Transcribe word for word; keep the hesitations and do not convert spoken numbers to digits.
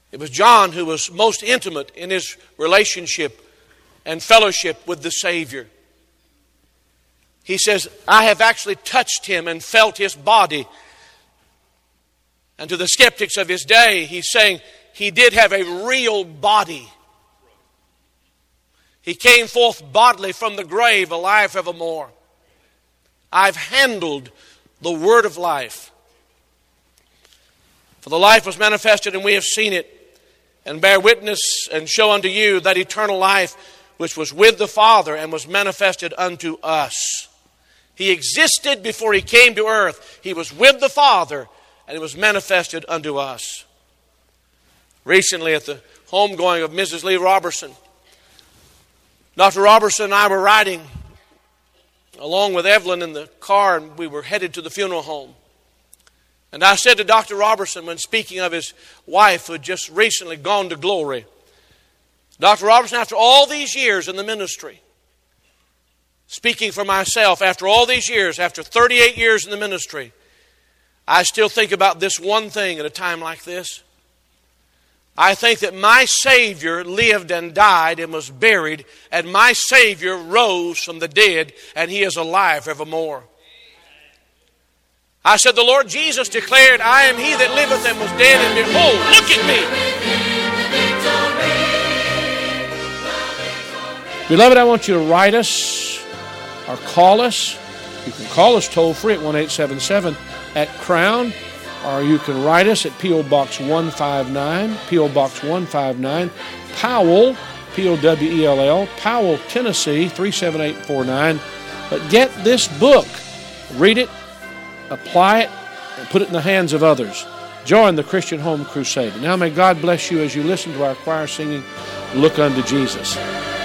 It was John who was most intimate in his relationship and fellowship with the Savior. He says, I have actually touched him and felt his body. And to the skeptics of his day, he's saying he did have a real body. He came forth bodily from the grave, alive evermore. I've handled the word of life. For the life was manifested, and we have seen it, and bear witness and show unto you that eternal life which was with the Father and was manifested unto us. He existed before he came to earth. He was with the Father, and it was manifested unto us. Recently at the homegoing of Missus Lee Robertson, Doctor Robertson and I were riding along with Evelyn in the car, and we were headed to the funeral home. And I said to Doctor Robertson, when speaking of his wife who had just recently gone to glory, Doctor Robertson, after all these years in the ministry, speaking for myself, after all these years, after thirty-eight years in the ministry, I still think about this one thing at a time like this. I think that my Savior lived and died and was buried, and my Savior rose from the dead, and He is alive evermore. I said, the Lord Jesus declared, I am He that liveth and was dead, and behold, look at me. Beloved, I want you to write us or call us. You can call us toll free at one eight seven seven at Crown, or you can write us at P O Box one fifty-nine, P O Box one fifty-nine, Powell, P O W E L L, Powell, Tennessee, three seven eight four nine. But get this book, read it, apply it, and put it in the hands of others. Join the Christian Home Crusade. Now may God bless you as you listen to our choir singing, Look Unto Jesus.